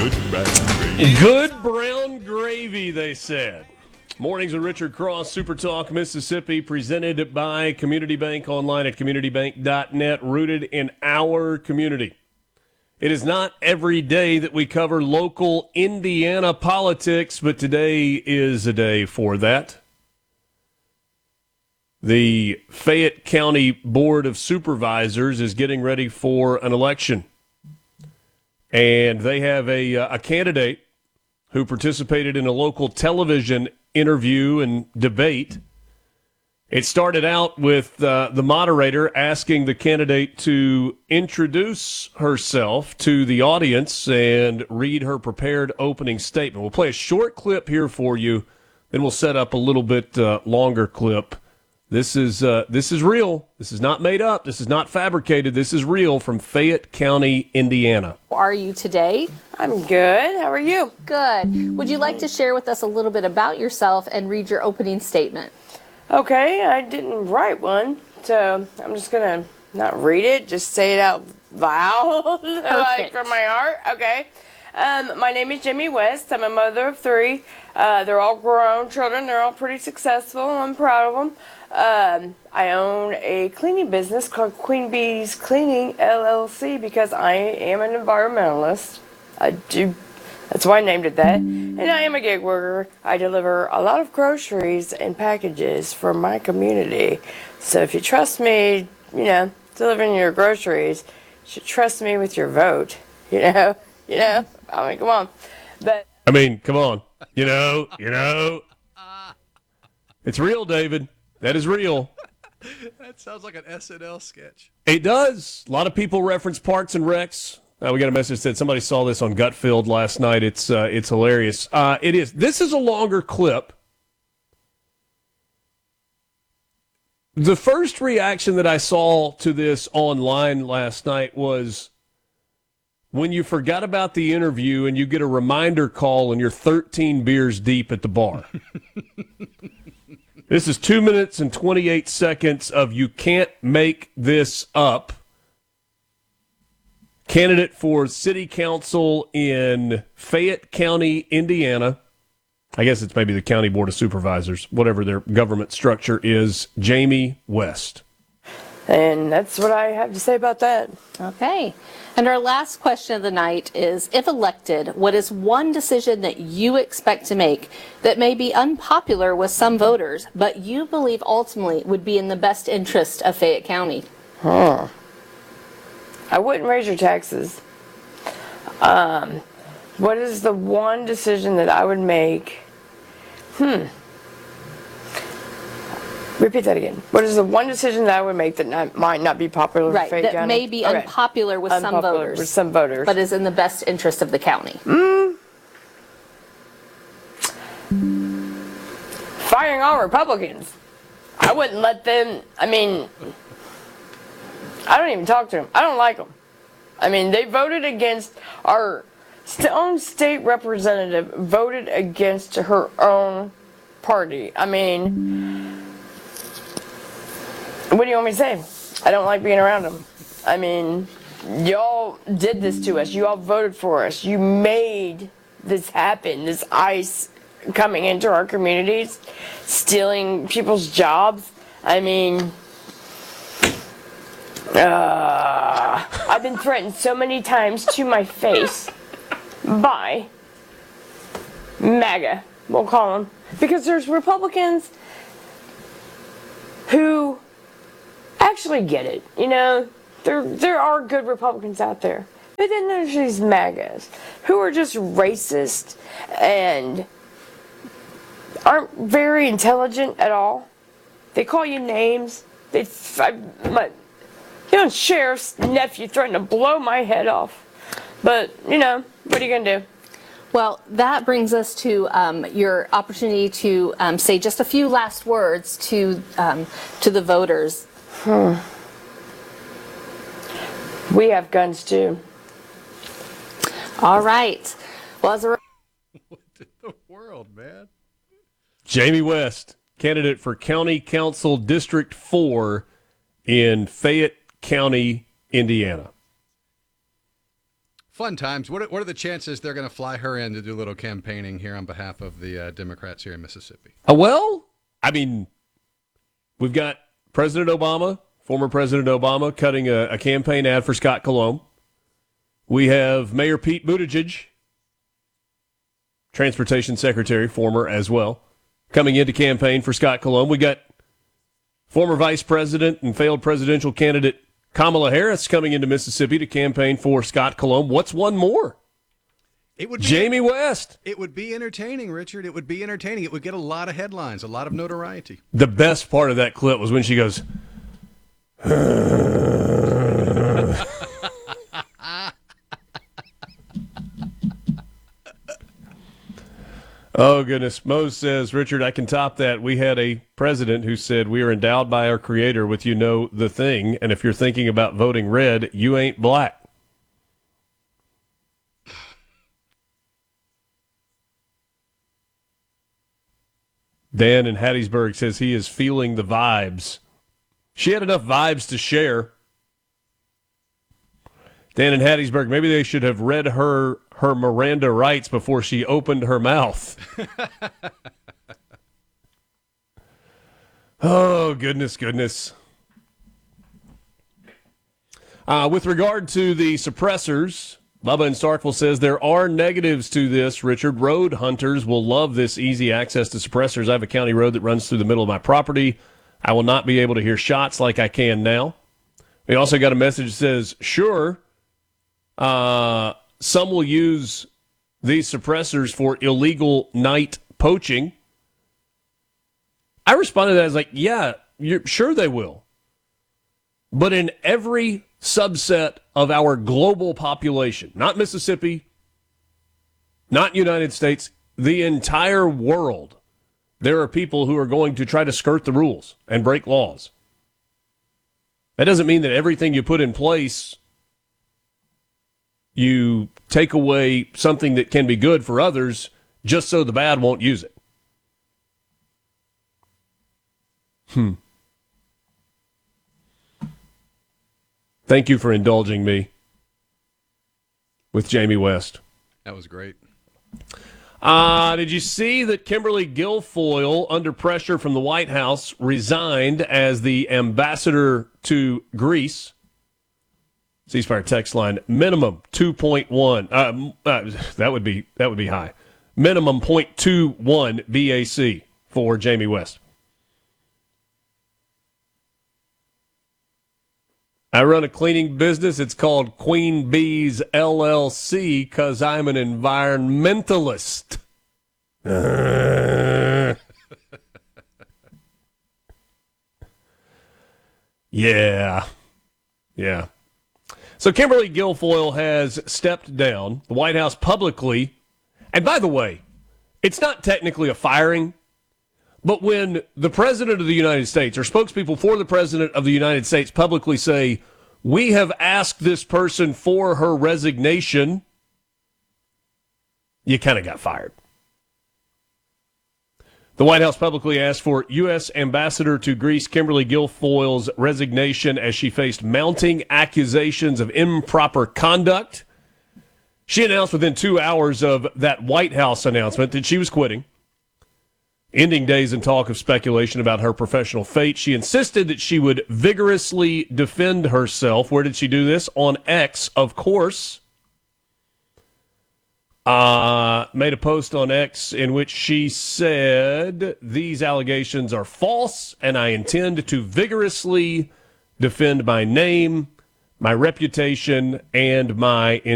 Good brown gravy, they said. Mornings with Richard Cross, Super Talk, Mississippi, presented by Community Bank, online at communitybank.net, rooted in our community. It is not every day that we cover local Indiana politics, but today is a day for that. The Fayette County Board of Supervisors is getting ready for an election. And they have a candidate who participated in a local television interview and debate. It started out with the moderator asking the candidate to introduce herself to the audience and read her prepared opening statement. We'll play a short clip here for you, then we'll set up a little bit longer clip. This is real. This is not made up. This is not fabricated. This is real from Fayette County, Indiana. How are you today? I'm good. How are you? Good. Would you like to share with us a little bit about yourself and read your opening statement? Okay, I didn't write one, so I'm just going to not read it, just say it out loud, like from my heart. Okay. My name is Jamie West. I'm a mother of three. They're all grown children. They're all pretty successful. I'm proud of them. I own a cleaning business called Queen Bee's Cleaning LLC because I am an environmentalist. That's why I named it that. And I am a gig worker. I deliver a lot of groceries and packages for my community. So if you trust me, delivering your groceries, you should trust me with your vote. I mean, come on. Come on. It's real, David. That is real. That sounds like an SNL sketch. It does. A lot of people reference Parks and Recs. We got a message that said somebody saw this on Gutfield last night. It's hilarious. It is. This is a longer clip. The first reaction that I saw to this online last night was when you forgot about the interview and you get a reminder call and you're 13 beers deep at the bar. This is 2 minutes and 28 seconds of you can't make this up. Candidate for city council in Fayette County, Indiana. I guess it's maybe the County Board of Supervisors, whatever their government structure is. Jamie West. And that's what I have to say about that. Okay. And our last question of the night is, if elected, what is one decision that you expect to make that may be unpopular with some voters, but you believe ultimately would be in the best interest of Fayette County? I wouldn't raise your taxes. What is the one decision that I would make? Repeat that again. What is the one decision that I would make that might not be popular Right, with Fayette that County? may be unpopular with some voters. With some voters. But is in the best interest of the county. Firing all Republicans. I wouldn't let them, I don't even talk to them. I don't like them. They voted against our own state representative, voted against her own party. What do you want me to say? I don't like being around them. Y'all did this to us. You all voted for us. You made this happen, this ICE coming into our communities, stealing people's jobs. I've been threatened so many times to my face by MAGA, we'll call them, because there's Republicans who actually get it. There are good Republicans out there. But then there's these MAGAs who are just racist and aren't very intelligent at all. They call you names. My sheriff's nephew threatened to blow my head off. But, what are you going to do? Well, that brings us to your opportunity to say just a few last words to the voters. We have guns too. All right. Well, what in the world, man? Jamie West, candidate for County Council District 4 in Fayette County, Indiana. fun times. What are the chances they're going to fly her in to do a little campaigning here on behalf of the Democrats here in Mississippi? Well, I mean, we've got President Obama, former President Obama, cutting a campaign ad for Scott Colomb. We have Mayor Pete Buttigieg, Transportation Secretary, former as well, coming in to campaign for Scott Colomb. We got former Vice President and failed presidential candidate Kamala Harris coming into Mississippi to campaign for Scott Colomb. What's one more? It would be Jamie West. It would be entertaining, Richard. It would be entertaining. It would get a lot of headlines, a lot of notoriety. The best part of that clip was when she goes, oh, goodness. Mose says, Richard, I can top that. We had a president who said, we are endowed by our creator with you know the thing, and if you're thinking about voting red, you ain't black. Dan in Hattiesburg says he is feeling the vibes. She had enough vibes to share. Dan in Hattiesburg, maybe they should have read her Miranda rights before she opened her mouth. Oh, goodness. With regard to the suppressors, Bubba in Starkville says there are negatives to this, Richard. Road hunters will love this easy access to suppressors. I have a county road that runs through the middle of my property. I will not be able to hear shots like I can now. We also got a message that says, sure, some will use these suppressors for illegal night poaching. I responded to that as like, yeah, sure they will. But in every subset of our global population, not Mississippi, not United States, the entire world, there are people who are going to try to skirt the rules and break laws. That doesn't mean that everything you put in place, you take away something that can be good for others just so the bad won't use it. Thank you for indulging me with Jamie West. That was great. Did you see that Kimberly Guilfoyle, under pressure from the White House, resigned as the ambassador to Greece? Ceasefire text line, minimum 2.1. That would be high. Minimum 0.21 BAC for Jamie West. I run a cleaning business. It's called Queen Bees LLC because I'm an environmentalist. Yeah. So Kimberly Guilfoyle has stepped down. The White House publicly, and by the way, it's not technically a firing, but when the President of the United States or spokespeople for the President of the United States publicly say, we have asked this person for her resignation, you kind of got fired. The White House publicly asked for U.S. Ambassador to Greece Kimberly Guilfoyle's resignation as she faced mounting accusations of improper conduct. She announced within 2 hours of that White House announcement that she was quitting, ending days in talk of speculation about her professional fate. She insisted that she would vigorously defend herself. Where did she do this? On X, of course. Made a post on X in which she said, these allegations are false, and I intend to vigorously defend my name, my reputation, and my